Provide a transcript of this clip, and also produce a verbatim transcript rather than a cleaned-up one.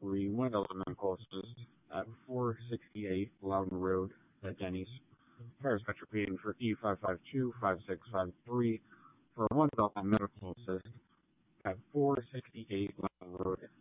three, one thousand medical assist at four sixty-eight Loudon Road at Denny's. Paraspectra P for E five five two five six five three for one thousand medical assist at four sixty-eight Loudon Road